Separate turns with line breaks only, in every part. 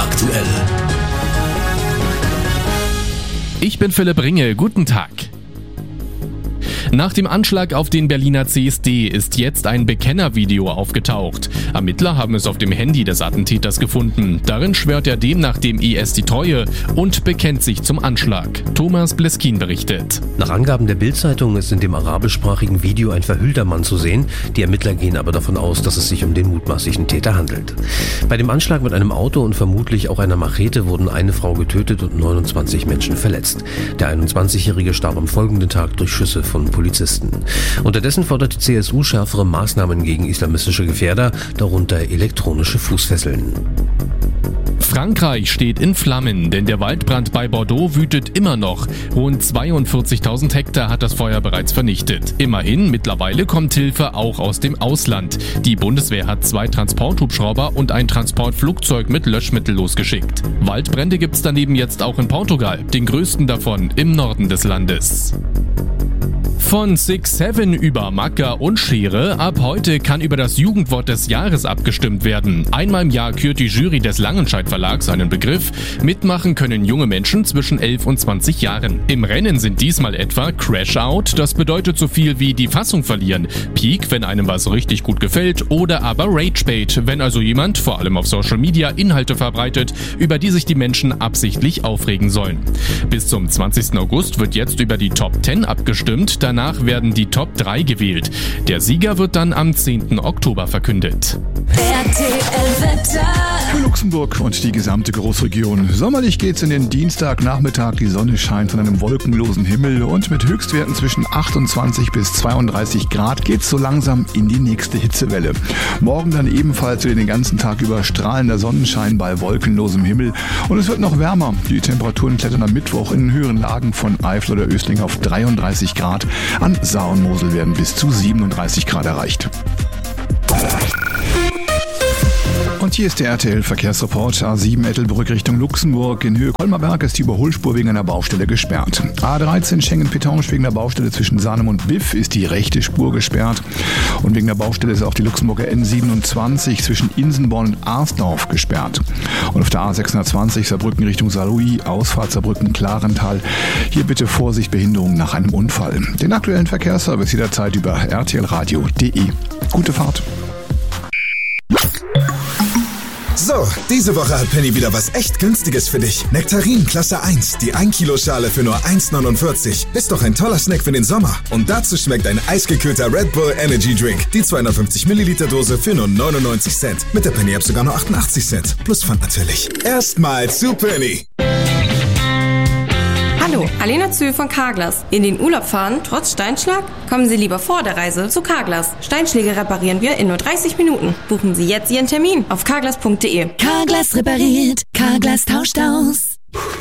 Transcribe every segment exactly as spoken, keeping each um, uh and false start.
aktuell.
Ich bin Philipp Ringe, guten Tag. Nach dem Anschlag auf den Berliner C S D ist jetzt ein Bekennervideo aufgetaucht. Ermittler haben es auf dem Handy des Attentäters gefunden. Darin schwört er demnach dem I S die Treue und bekennt sich zum Anschlag. Thomas Bleskin berichtet.
Nach Angaben der Bild-Zeitung ist in dem arabischsprachigen Video ein verhüllter Mann zu sehen. Die Ermittler gehen aber davon aus, dass es sich um den mutmaßlichen Täter handelt. Bei dem Anschlag mit einem Auto und vermutlich auch einer Machete wurden eine Frau getötet und neunundzwanzig Menschen verletzt. Der einundzwanzigjährige starb am folgenden Tag durch Schüsse von Polizisten. Unterdessen fordert die C S U schärfere Maßnahmen gegen islamistische Gefährder, darunter elektronische Fußfesseln.
Frankreich steht in Flammen, denn der Waldbrand bei Bordeaux wütet immer noch. Rund zweiundvierzigtausend Hektar hat das Feuer bereits vernichtet. Immerhin, mittlerweile kommt Hilfe auch aus dem Ausland. Die Bundeswehr hat zwei Transporthubschrauber und ein Transportflugzeug mit Löschmittel losgeschickt. Waldbrände gibt's daneben jetzt auch in Portugal, den größten davon im Norden des Landes. Von six seven über Macker und Schere, ab heute kann über das Jugendwort des Jahres abgestimmt werden. Einmal im Jahr kürt die Jury des Langenscheidt Verlags einen Begriff. Mitmachen können junge Menschen zwischen elf und zwanzig Jahren. Im Rennen sind diesmal etwa Crash Out, das bedeutet so viel wie die Fassung verlieren, Peak, wenn einem was richtig gut gefällt, oder aber Rage Bait, wenn also jemand, vor allem auf Social Media, Inhalte verbreitet, über die sich die Menschen absichtlich aufregen sollen. Bis zum zwanzigsten August wird jetzt über die Top zehn abgestimmt, danach werden die Top drei gewählt. Der Sieger wird dann am zehnten Oktober verkündet.
R T L-Wetter.
Für Luxemburg und die gesamte Großregion. Sommerlich geht's in den Dienstagnachmittag. Die Sonne scheint von einem wolkenlosen Himmel und mit Höchstwerten zwischen achtundzwanzig bis zweiunddreißig Grad geht's so langsam in die nächste Hitzewelle. Morgen dann ebenfalls wieder den ganzen Tag über strahlender Sonnenschein bei wolkenlosem Himmel und es wird noch wärmer. Die Temperaturen klettern am Mittwoch in den höheren Lagen von Eifel oder Ösling auf dreiunddreißig Grad. An Saar und Mosel werden bis zu siebenunddreißig Grad erreicht. Und hier ist der R T L-Verkehrsreport. A sieben Ettelbrück Richtung Luxemburg. In Höhe Kolmerberg ist die Überholspur wegen einer Baustelle gesperrt. A dreizehn Schengen-Petange wegen der Baustelle zwischen Sahnem und Biff ist die rechte Spur gesperrt. Und wegen der Baustelle ist auch die Luxemburger N siebenundzwanzig zwischen Insenborn und Arsdorf gesperrt. Und auf der A sechshundertzwanzig Saarbrücken Richtung Saarlouis, Ausfahrt Saarbrücken-Klarental. Hier bitte Vorsicht, Behinderung nach einem Unfall. Den aktuellen Verkehrsservice jederzeit über r t l radio punkt d e. Gute Fahrt.
So, diese Woche hat Penny wieder was echt Günstiges für dich. Nektarin Klasse eins, die ein Kilo Schale für nur eins neunundvierzig. Ist doch ein toller Snack für den Sommer. Und dazu schmeckt ein eisgekühlter Red Bull Energy Drink. Die zweihundertfünfzig Milliliter Dose für nur neunundneunzig Cent. Mit der Penny App sogar nur achtundachtzig Cent. Plus Pfand natürlich. Erstmal zu Penny.
Hallo, Alena Zühl von Carglass. In den Urlaub fahren, trotz Steinschlag? Kommen Sie lieber vor der Reise zu Carglass. Steinschläge reparieren wir in nur dreißig Minuten. Buchen Sie jetzt Ihren Termin auf carglass punkt d e.
Carglass repariert, Carglass tauscht aus.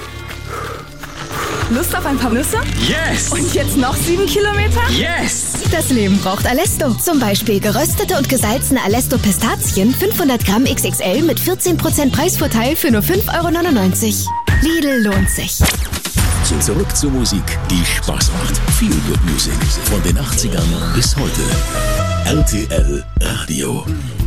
Lust auf ein paar Nüsse?
Yes!
Und jetzt noch sieben Kilometer?
Yes!
Das Leben braucht Alesto.
Zum Beispiel geröstete und gesalzene Alesto Pistazien, fünfhundert Gramm X X L mit vierzehn Prozent Preisvorteil für nur fünf Euro neunundneunzig. Lidl lohnt sich.
Zurück zur Musik, die Spaß macht. Feel Good Music von den achtzigern bis heute. R T L Radio.